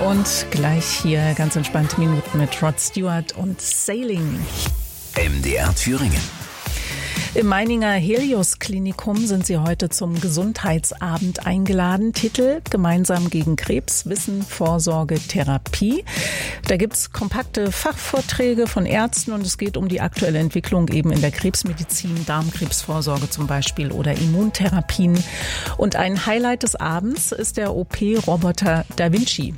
und gleich hier ganz entspannte Minuten mit Rod Stewart und Sailing. MDR Thüringen. Im Meininger Helios-Klinikum sind sie heute zum Gesundheitsabend eingeladen. Titel: Gemeinsam gegen Krebs, Wissen, Vorsorge, Therapie. Da gibt's kompakte Fachvorträge von Ärzten und es geht um die aktuelle Entwicklung eben in der Krebsmedizin, Darmkrebsvorsorge zum Beispiel oder Immuntherapien. Und ein Highlight des Abends ist der OP-Roboter Da Vinci.